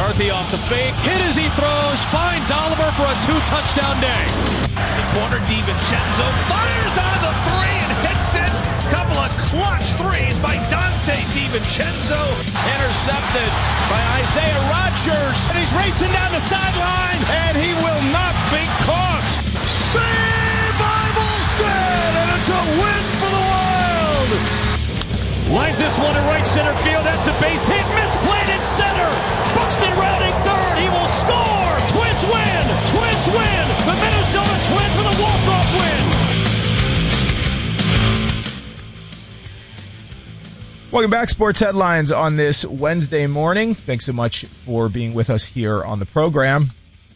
McCarthy off the fake, hit as he throws, finds Oliver for a 2-touchdown day. The corner, DiVincenzo fires on the three and hits it. Couple of clutch threes by Dante DiVincenzo. Intercepted by Isaiah Rodgers. And he's racing down the sideline, and he will not be caught. Saved by Volstead, and it's a win for the Wild. Lines this one to right center field. That's a base hit. Misplayed in center. Buxton rounding third. He will score. Twins win. Twins win. The Minnesota Twins with a walk-off win. Welcome back. Sports Headlines on this Wednesday morning. Thanks so much for being with us here on the program.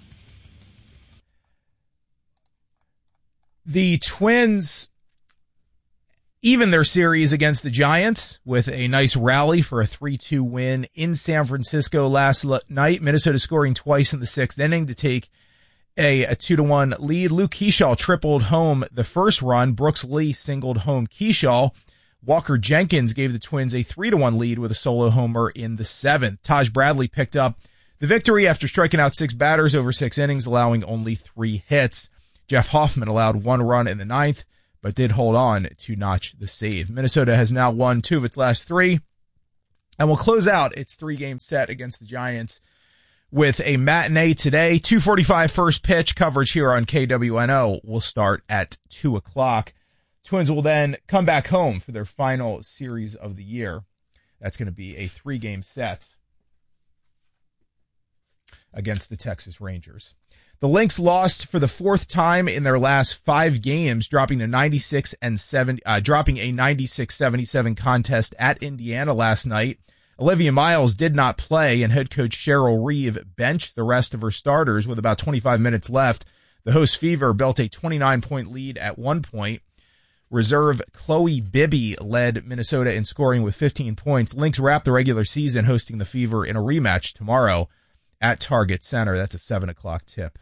The Twins even their series against the Giants with a nice rally for a 3-2 win in San Francisco last night. Minnesota scoring twice in the sixth inning to take a 2-1 lead. Luke Keyshaw tripled home the first run. Brooks Lee singled home Keyshaw. Walker Jenkins gave the Twins a 3-1 lead with a solo homer in the seventh. Taj Bradley picked up the victory after striking out 6 batters over 6 innings, allowing only 3 hits. Jeff Hoffman allowed 1 run in the ninth, but did hold on to notch the save. Minnesota has now won 2 of its last 3 and will close out its 3-game set against the Giants with a matinee today. 2:45 first pitch coverage here on KWNO will start at 2 o'clock. Twins will then come back home for their final series of the year. That's going to be a 3-game set against the Texas Rangers. The Lynx lost for the 4th time in their last 5 games, dropping a 96-77 contest at Indiana last night. Olivia Miles did not play, and head coach Cheryl Reeve benched the rest of her starters with about 25 minutes left. The host Fever built a 29-point lead at one point. Reserve Chloe Bibby led Minnesota in scoring with 15 points. Lynx wrapped the regular season hosting the Fever in a rematch tomorrow at Target Center. That's a 7 o'clock tip.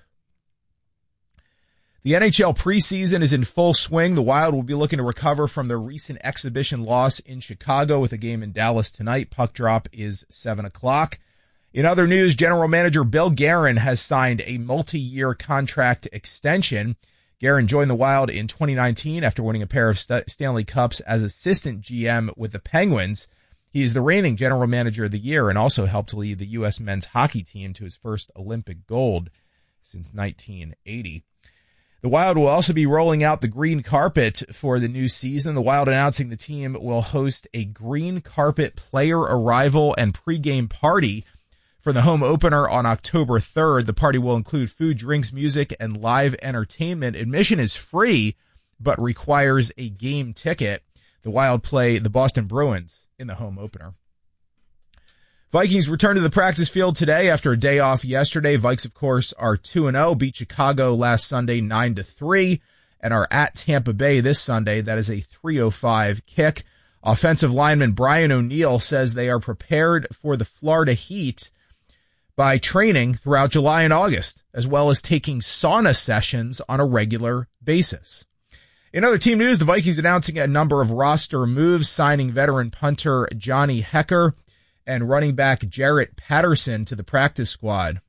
The NHL preseason is in full swing. The Wild will be looking to recover from their recent exhibition loss in Chicago with a game in Dallas tonight. Puck drop is 7 o'clock. In other news, General Manager Bill Guerin has signed a multi-year contract extension. Guerin joined the Wild in 2019 after winning a pair of Stanley Cups as assistant GM with the Penguins. He is the reigning General Manager of the Year and also helped lead the U.S. men's hockey team to his first Olympic gold since 1980. The Wild will also be rolling out the green carpet for the new season. The Wild announcing the team will host a green carpet player arrival and pregame party for the home opener on October 3rd. The party will include food, drinks, music, and live entertainment. Admission is free, but requires a game ticket. The Wild play the Boston Bruins in the home opener. Vikings return to the practice field today after a day off yesterday. Vikes, of course, are 2-0, beat Chicago last Sunday 9-3, and are at Tampa Bay this Sunday. That is a 3:05 kick. Offensive lineman Brian O'Neill says they are prepared for the Florida Heat by training throughout July and August, as well as taking sauna sessions on a regular basis. In other team news, the Vikings announcing a number of roster moves, signing veteran punter Johnny Hecker and running back Jarrett Patterson to the practice squad.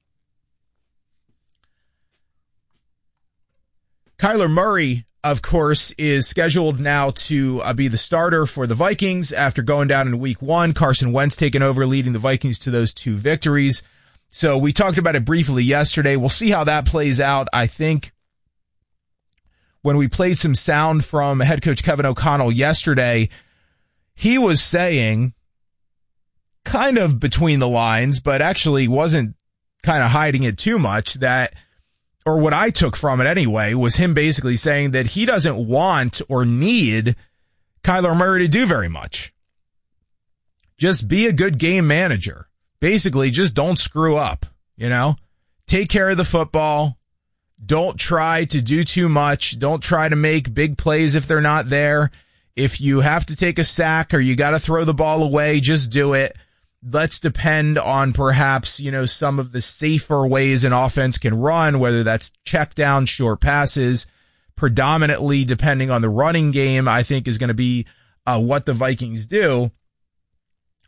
Kyler Murray, of course, is scheduled now to be the starter for the Vikings after going down in week 1. Carson Wentz taking over, leading the Vikings to those 2 victories. So we talked about it briefly yesterday. We'll see how that plays out. I think when we played some sound from head coach Kevin O'Connell yesterday, he was saying, kind of between the lines, but actually wasn't kind of hiding it too much, that, or what I took from it anyway, was him basically saying that he doesn't want or need Kyler Murray to do very much. Just be a good game manager. Basically, just don't screw up, Take care of the football. Don't try to do too much. Don't try to make big plays if they're not there. If you have to take a sack or you got to throw the ball away, just do it. Let's depend on perhaps, some of the safer ways an offense can run, whether that's check down, short passes, predominantly depending on the running game, I think is going to be what the Vikings do.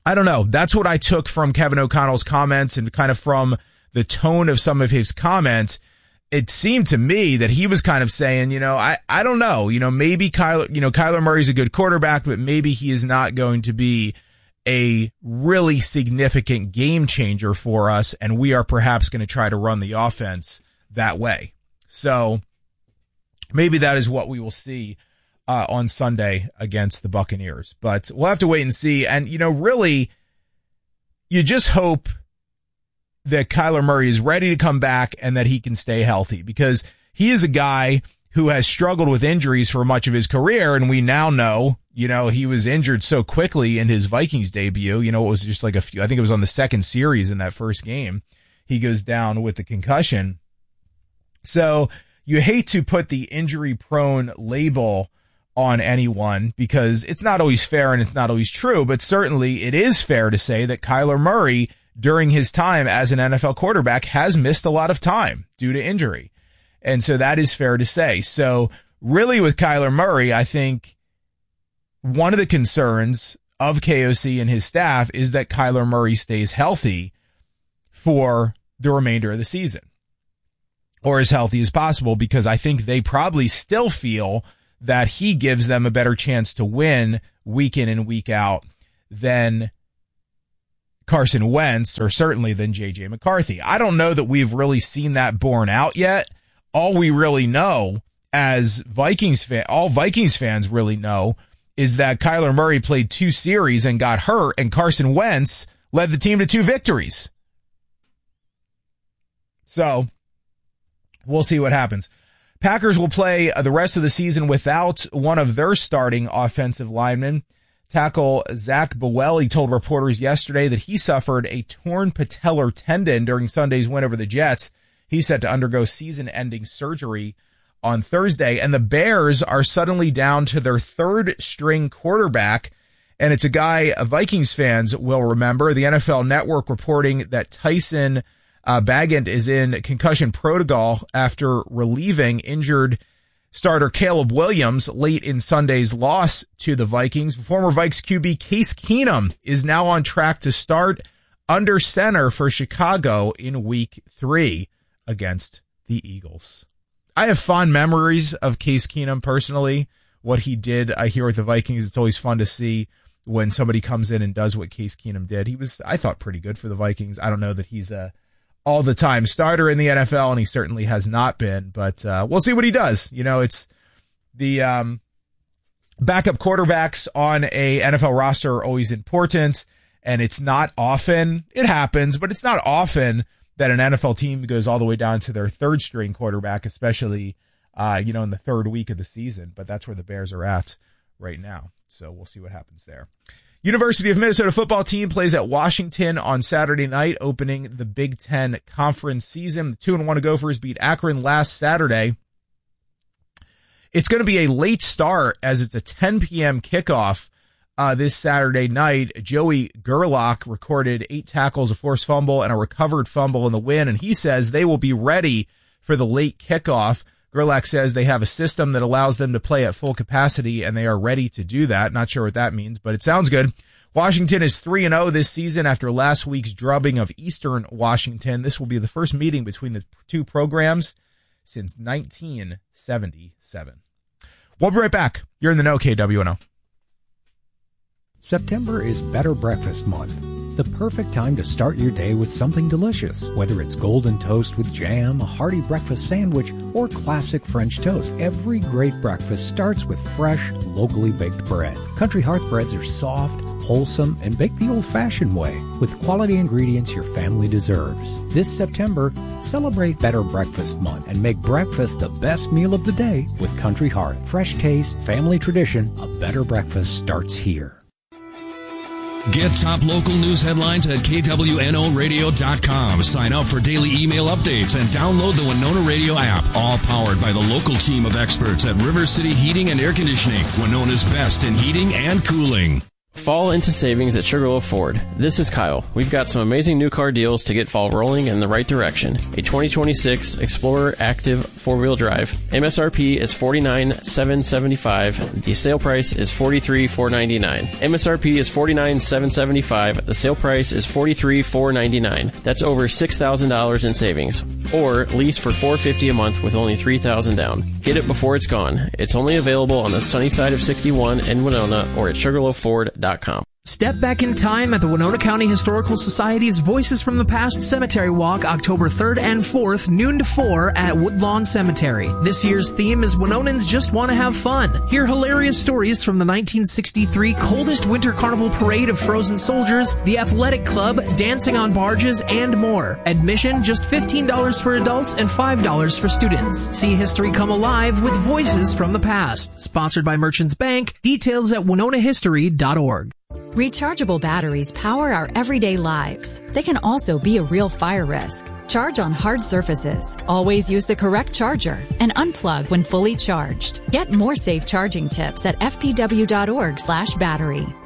I don't know. That's what I took from Kevin O'Connell's comments and kind of from the tone of some of his comments. It seemed to me that he was kind of saying, I don't know, maybe Kyler Murray's a good quarterback, but maybe he is not going to be a really significant game changer for us. And we are perhaps going to try to run the offense that way. So maybe that is what we will see on Sunday against the Buccaneers, but we'll have to wait and see. And, really, you just hope that Kyler Murray is ready to come back and that he can stay healthy, because he is a guy who has struggled with injuries for much of his career. And we now know, he was injured so quickly in his Vikings debut. It was just like I think it was on the second series in that first game. He goes down with the concussion. So you hate to put the injury prone label on anyone, because it's not always fair and it's not always true, but certainly it is fair to say that Kyler Murray, during his time as an NFL quarterback, has missed a lot of time due to injury. And so that is fair to say. So really with Kyler Murray, I think one of the concerns of KOC and his staff is that Kyler Murray stays healthy for the remainder of the season, or as healthy as possible, because I think they probably still feel that he gives them a better chance to win week in and week out than Carson Wentz, or certainly than J.J. McCarthy. I don't know that we've really seen that borne out yet. All we really know as all Vikings fans really know is that Kyler Murray played 2 series and got hurt, and Carson Wentz led the team to 2 victories. So we'll see what happens. Packers will play the rest of the season without one of their starting offensive linemen. Tackle Zach Boelle told reporters yesterday that he suffered a torn patellar tendon during Sunday's win over the Jets. He's set to undergo season-ending surgery on Thursday, and the Bears are suddenly down to their 3rd-string quarterback, and it's a guy Vikings fans will remember. The NFL Network reporting that Tyson Bagent is in concussion protocol after relieving injured starter Caleb Williams late in Sunday's loss to the Vikings. Former Vikes QB Case Keenum is now on track to start under center for Chicago in Week 3 against the Eagles. I have fond memories of Case Keenum personally, what he did here with the Vikings. It's always fun to see when somebody comes in and does what Case Keenum did. He was, I thought, pretty good for the Vikings. I don't know that he's a all-the-time starter in the NFL, and he certainly has not been, but we'll see what he does. It's the backup quarterbacks on a NFL roster are always important, and it's not often, it happens, but it's not often that an NFL team goes all the way down to their 3rd-string quarterback, especially, in the 3rd week of the season, but that's where the Bears are at right now. So we'll see what happens there. University of Minnesota football team plays at Washington on Saturday night, opening the Big Ten conference season. The 2-1 Gophers beat Akron last Saturday. It's going to be a late start as it's a 10 p.m. kickoff this Saturday night. Joey Gerlach recorded 8 tackles, a forced fumble, and a recovered fumble in the win, and he says they will be ready for the late kickoff. Gerlach says they have a system that allows them to play at full capacity, and they are ready to do that. Not sure what that means, but it sounds good. Washington is 3-0 this season after last week's drubbing of Eastern Washington. This will be the first meeting between the 2 programs since 1977. We'll be right back. You're in the know, KWNO. September is Better Breakfast Month. The perfect time to start your day with something delicious, whether it's golden toast with jam, a hearty breakfast sandwich, or classic French toast. Every great breakfast starts with fresh, locally baked bread. Country Hearth breads are soft, wholesome, and baked the old-fashioned way, with quality ingredients your family deserves. This September, celebrate Better Breakfast Month and make breakfast the best meal of the day with Country Hearth. Fresh taste, family tradition, a better breakfast starts here. Get top local news headlines at KWNOradio.com. Sign up for daily email updates and download the Winona Radio app. All powered by the local team of experts at River City Heating and Air Conditioning, Winona's best in heating and cooling. Fall into savings at Sugarloaf Ford. This is Kyle. We've got some amazing new car deals to get fall rolling in the right direction. A 2026 Explorer Active 4-wheel drive. MSRP is $49,775. The sale price is $43,499. MSRP is $49,775. The sale price is $43,499. That's over $6,000 in savings. Or lease for $450 a month with only $3,000 down. Get it before it's gone. It's only available on the sunny side of 61 in Winona or at SugarloafFord.com. Step back in time at the Winona County Historical Society's Voices from the Past Cemetery Walk, October 3rd and 4th, noon to 4 at Woodlawn Cemetery. This year's theme is Winonans Just Want to Have Fun. Hear hilarious stories from the 1963 Coldest Winter Carnival Parade of Frozen Soldiers, the Athletic Club, dancing on barges, and more. Admission just $15 for adults and $5 for students. See history come alive with Voices from the Past. Sponsored by Merchants Bank. Details at winonahistory.org. Rechargeable batteries power our everyday lives. They can also be a real fire risk. Charge on hard surfaces. Always use the correct charger and unplug when fully charged. Get more safe charging tips at fpw.org/battery.